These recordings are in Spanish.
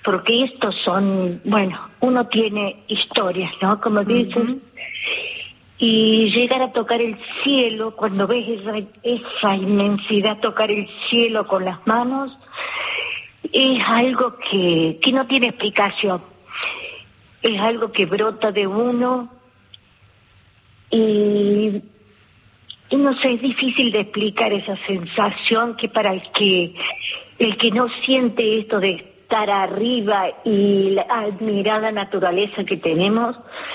porque estos son, bueno, uno tiene historias, ¿no? Como dices, y llegar a tocar el cielo, cuando ves esa inmensidad, tocar el cielo con las manos, es algo que no tiene explicación, es algo que brota de uno y no sé, es difícil de explicar esa sensación que para el que no siente esto de estar arriba y admirar la naturaleza que tenemos,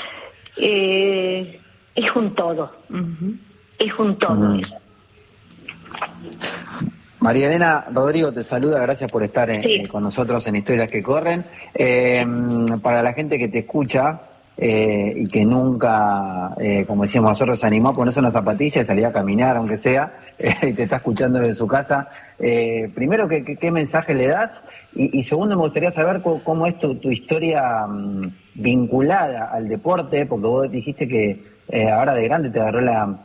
es un todo, es un todo eso. María Elena, Rodrigo te saluda, gracias por estar con nosotros en Historias que Corren. Para la gente que te escucha y que nunca, como decíamos nosotros, se animó a ponerse una zapatilla y salir a caminar, aunque sea, y te está escuchando desde su casa, primero, ¿qué mensaje le das? Y segundo, me gustaría saber cómo es tu historia vinculada al deporte, porque vos dijiste que ahora de grande te agarró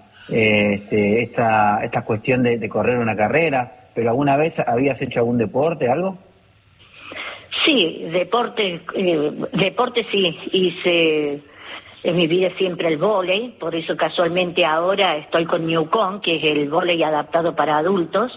esta cuestión de correr una carrera, pero ¿alguna vez habías hecho algún deporte, algo? Sí, deporte sí, hice en mi vida siempre el vóley, por eso casualmente ahora estoy con Newcom, que es el vóley adaptado para adultos.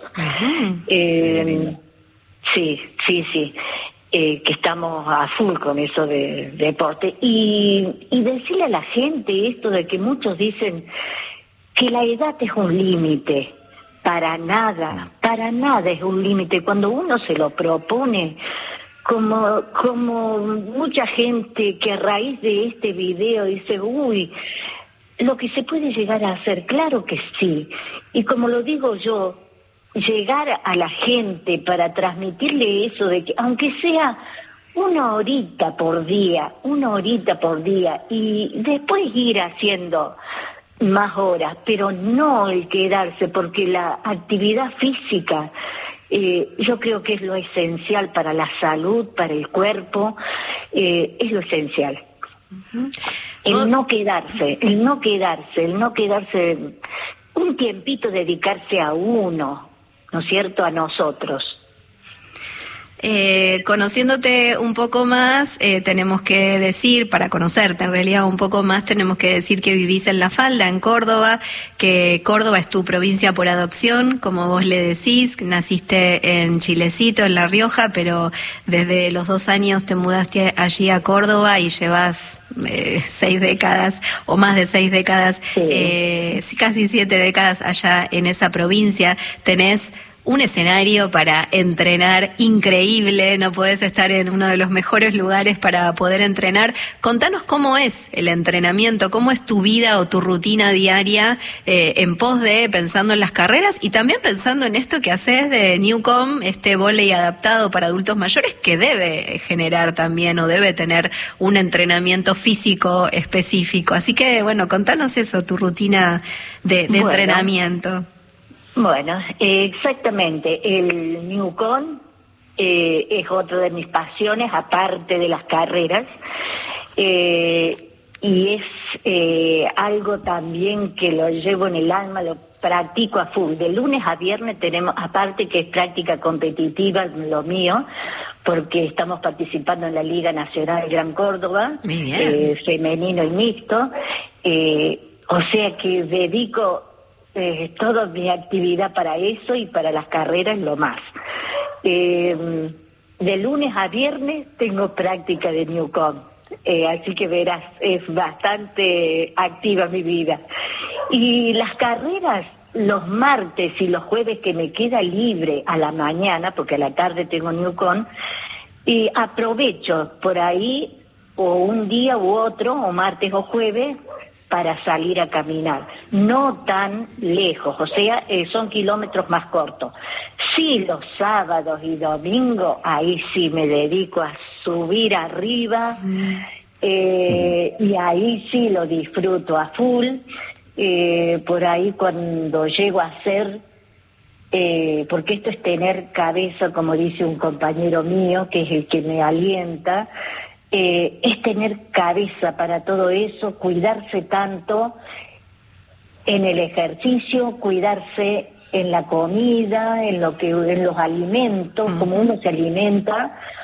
Sí, que estamos a full con eso de deporte. Y decirle a la gente esto de que muchos dicen que la edad es un límite. Para nada es un límite. Cuando uno se lo propone, como mucha gente que a raíz de este video dice, uy, lo que se puede llegar a hacer, claro que sí. Y como lo digo yo, llegar a la gente para transmitirle eso de que, aunque sea una horita por día, y después ir haciendo más horas, pero no el quedarse, porque la actividad física yo creo que es lo esencial para la salud, para el cuerpo, es lo esencial. El no quedarse, un tiempito dedicarse a uno, ¿no es cierto?, a nosotros. Conociéndote un poco más, tenemos que decir, para conocerte en realidad un poco más, tenemos que decir que vivís en La Falda, en Córdoba, que Córdoba es tu provincia por adopción, como vos le decís, naciste en Chilecito, en La Rioja, pero desde los 2 años te mudaste allí a Córdoba y llevas 6 décadas o más de 6 décadas, casi 7 décadas allá en esa provincia. Tenés un escenario para entrenar increíble, no podés estar en uno de los mejores lugares para poder entrenar. Contanos cómo es el entrenamiento, cómo es tu vida o tu rutina diaria en pos de pensando en las carreras y también pensando en esto que haces de Newcom, este vóley adaptado para adultos mayores, que debe generar también o debe tener un entrenamiento físico específico. Así que, bueno, contanos eso, tu rutina de entrenamiento. Bueno, exactamente. El Newcom es otra de mis pasiones, aparte de las carreras, y es algo también que lo llevo en el alma, lo practico a full. De lunes a viernes tenemos, aparte que es práctica competitiva, lo mío, porque estamos participando en la Liga Nacional Gran Córdoba, femenino y mixto, o sea que dedico toda mi actividad para eso y para las carreras lo más. De lunes a viernes tengo práctica de Newcom, así que verás, es bastante activa mi vida. Y las carreras, los martes y los jueves que me queda libre a la mañana, porque a la tarde tengo Newcom, y aprovecho por ahí o un día u otro, o martes o jueves, para salir a caminar, no tan lejos, o sea, son kilómetros más cortos. Sí, los sábados y domingos, ahí sí me dedico a subir arriba, y ahí sí lo disfruto a full. Por ahí cuando llego a hacer, porque esto es tener cabeza, como dice un compañero mío, que es el que me alienta, es tener cabeza para todo eso, cuidarse tanto en el ejercicio, cuidarse en la comida, en los alimentos, como uno se alimenta,